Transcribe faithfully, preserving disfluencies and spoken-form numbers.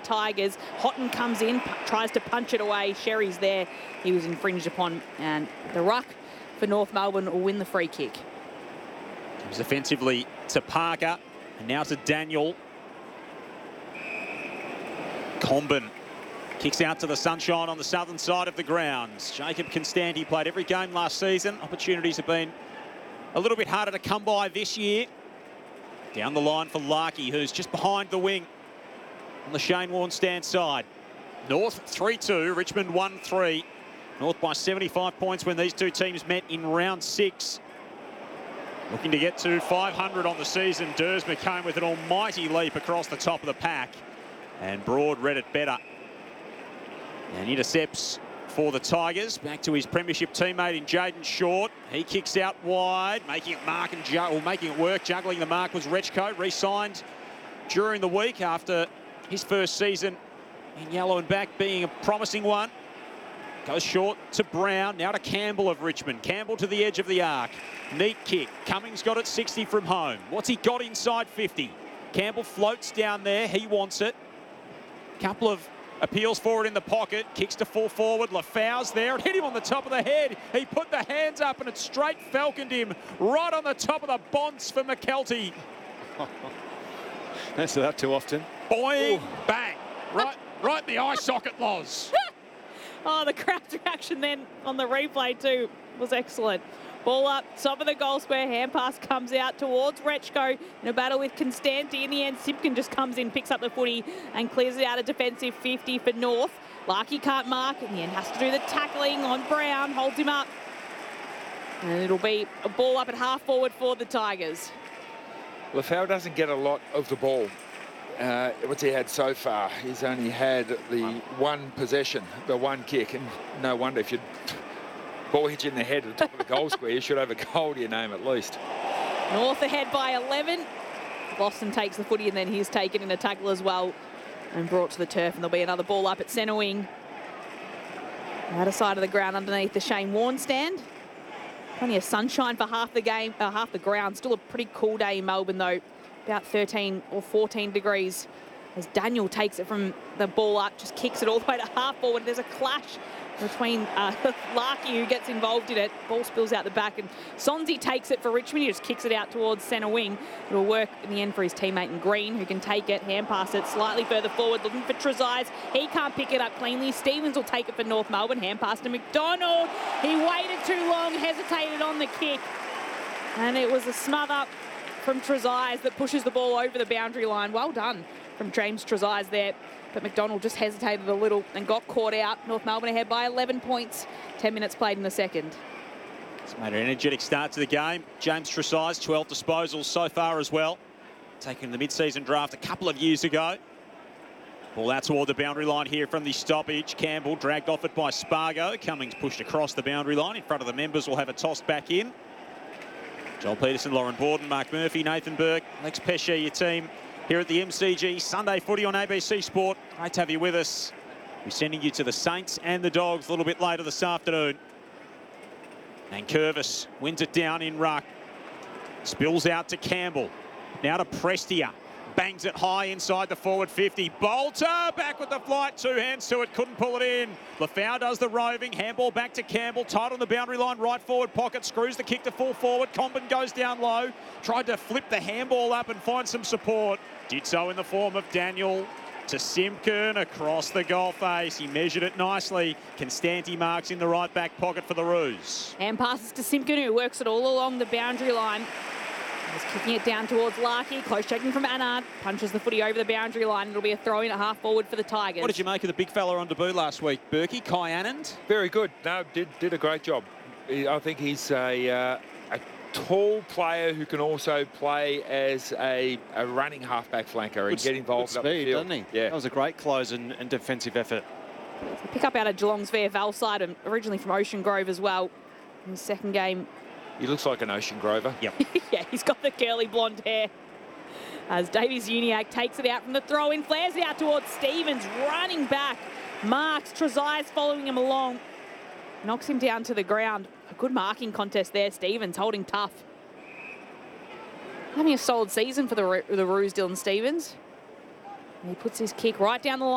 Tigers. Houghton comes in, tries to punch it away. Sherry's there. He was infringed upon, and the ruck for North Melbourne will win the free kick. Comes offensively to Parker, and now to Daniel. Comben kicks out to the sunshine on the southern side of the grounds. Jacob Constanti played every game last season. Opportunities have been a little bit harder to come by this year. Down the line for Larkey, who's just behind the wing on the Shane Warne stand side. North three two, Richmond one three. North by seventy-five points when these two teams met in round six. Looking to get to five hundred on the season. Durs McComb with an almighty leap across the top of the pack. And Broad read it better. And intercepts for the Tigers. Back to his premiership teammate in Jaden Short. He kicks out wide, making it mark and ju or making it work. Juggling the mark was Rechko, re-signed during the week after his first season in yellow and back being a promising one. Goes short to Brown, now to Campbell of Richmond. Campbell to the edge of the arc. Neat kick. Cummings got it sixty from home. What's he got inside fifty? Campbell floats down there. He wants it. Couple of appeals forward in the pocket. Kicks to full forward. Lafau's there. It hit him on the top of the head. He put the hands up and it straight falconed him right on the top of the bonce for McKelty. Don't see that too often. Boing, bang. Right, right in the eye socket, Loz. Oh, the crowd's reaction then on the replay too was excellent. Ball up, top of the goal square, hand pass comes out towards Rechko in a battle with Constanti. In the end, Simpkin just comes in, picks up the footy and clears it out a defensive fifty for North. Larkey can't mark, in the end has to do the tackling on Brown, holds him up. And it'll be a ball up at half forward for the Tigers. Lafau doesn't get a lot of the ball. Uh, what's he had so far? He's only had the one possession, the one kick, and no wonder if you ball hit you in the head at the top of the goal square, you should have a goal to your name at least. North ahead by eleven. Boston takes the footy and then he's taken in a tackle as well and brought to the turf, and there'll be another ball up at centre wing. Outer side of the ground underneath the Shane Warne stand. Plenty of sunshine for half the game, uh, half the ground. Still a pretty cool day in Melbourne though. About thirteen or fourteen degrees as Daniel takes it from the ball up, just kicks it all the way to half forward. There's a clash between uh, Larkey, who gets involved in it. Ball spills out the back and Sonzi takes it for Richmond. He just kicks it out towards centre wing. It'll work in the end for his teammate in green, who can take it, hand pass it slightly further forward, looking for Trezise. He can't pick it up cleanly. Stevens will take it for North Melbourne, hand pass to McDonald. He waited too long, hesitated on the kick. And it was a smother from Trezise that pushes the ball over the boundary line. Well done from James Trezise there. But McDonald just hesitated a little and got caught out. North Melbourne ahead by eleven points. ten minutes played in the second. It's made an energetic start to the game. James Trezise, twelve disposals so far as well. Taken the mid-season draft a couple of years ago. Ball out toward the boundary line here from the stoppage. Campbell dragged off it by Spargo. Cummings pushed across the boundary line in front of the members. Will have it tossed back in. Joel Peterson, Lauren Borden, Mark Murphy, Nathan Burke, Lex Pesce, your team here at the M C G. Sunday footy on A B C Sport. Great to have you with us. We're sending you to the Saints and the Dogs a little bit later this afternoon. And Curvis wins it down in ruck. Spills out to Campbell. Now to Prestia. Bangs it high inside the forward fifty. Bolter back with the flight. Two hands to it. Couldn't pull it in. Lafau does the roving. Handball back to Campbell. Tight on the boundary line. Right forward pocket. Screws the kick to full forward. Comben goes down low. Tried to flip the handball up and find some support. Did so in the form of Daniel to Simpkin across the goal face. He measured it nicely. Constanti marks in the right back pocket for the Roos. And passes to Simpkin, who works it all along the boundary line. He's kicking it down towards Larkey. Close checking from Annard. Punches the footy over the boundary line. It'll be a throw in at half forward for the Tigers. What did you make of the big fella on debut last week, Berkey? Kai Annand? Very good. No, did did a great job. I think he's a, uh, a tall player who can also play as a, a running halfback flanker and Good, get involved good up the speed, field. doesn't he? Yeah. That was a great close and, and defensive effort. Pick up out of Geelong's Vere Valside, and originally from Ocean Grove as well. In his second game. He looks like an Ocean Grover. Yep. Yeah, he's got the curly blonde hair. As Davies Uniacke takes it out from the throw-in, flares it out towards Stevens, running back. Marks, Trezise following him along. Knocks him down to the ground. A good marking contest there. Stevens holding tough. Having a solid season for the, the Roos, Dylan Stevens. And he puts his kick right down the line.